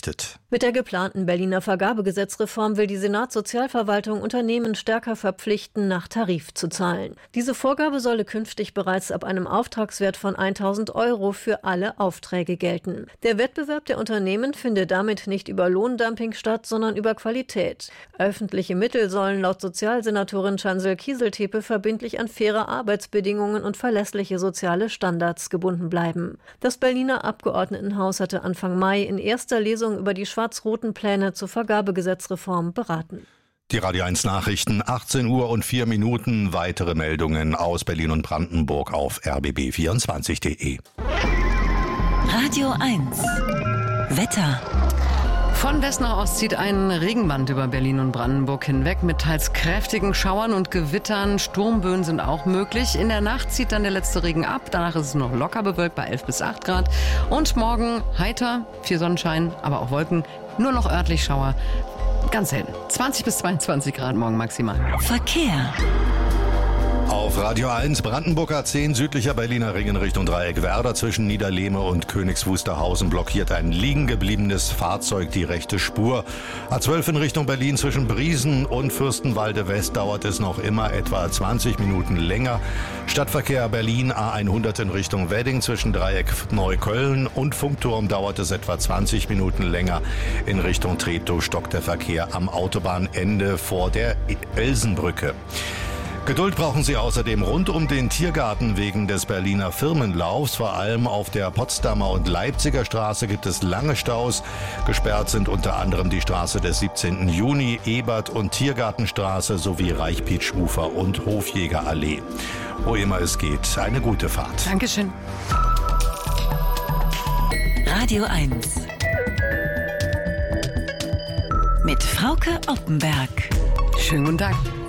berichtet. Mit der geplanten Berliner Vergabegesetzreform will die Senatssozialverwaltung Unternehmen stärker verpflichten, nach Tarif zu zahlen. Diese Vorgabe solle künftig bereits ab einem Auftragswert von 1.000 € für alle Aufträge gelten. Der Wettbewerb der Unternehmen finde damit nicht über Lohndumping statt, sondern über Qualität. Öffentliche Mittel sollen laut Sozialsenatorin Chancel Kieseltepe verbindlich an faire Arbeitsbedingungen und verlässliche soziale Standards gebunden bleiben. Das Berliner Abgeordnetenhaus hatte Anfang Mai in erster Lesung über die schwarz-roten Pläne zur Vergabegesetzreform beraten. Die Radio 1 Nachrichten, 18:04. Weitere Meldungen aus Berlin und Brandenburg auf rbb24.de. Radio 1 Wetter. Von West nach Ost zieht ein Regenband über Berlin und Brandenburg hinweg mit teils kräftigen Schauern und Gewittern. Sturmböen sind auch möglich. In der Nacht zieht dann der letzte Regen ab. Danach ist es noch locker bewölkt bei 11 bis 8 Grad. Und morgen heiter, viel Sonnenschein, aber auch Wolken. Nur noch örtlich Schauer. Ganz selten. 20 bis 22 Grad morgen maximal. Verkehr. Auf Radio 1 Brandenburger 10 südlicher Berliner Ring in Richtung Dreieck Werder zwischen Niederlehme und Königs Wusterhausen blockiert ein liegen gebliebenes Fahrzeug die rechte Spur. A12 in Richtung Berlin zwischen Briesen und Fürstenwalde West dauert es noch immer etwa 20 Minuten länger. Stadtverkehr Berlin A100 in Richtung Wedding zwischen Dreieck Neukölln und Funkturm dauert es etwa 20 Minuten länger. In Richtung Treptow stockt der Verkehr am Autobahnende vor der Elsenbrücke. Geduld brauchen Sie außerdem rund um den Tiergarten wegen des Berliner Firmenlaufs. Vor allem auf der Potsdamer und Leipziger Straße gibt es lange Staus. Gesperrt sind unter anderem die Straße des 17. Juni, Ebert- und Tiergartenstraße sowie Reichpietsch-Ufer und Hofjägerallee. Wo immer es geht, eine gute Fahrt. Dankeschön. Radio 1 mit Frauke Oppenberg. Schönen guten Tag.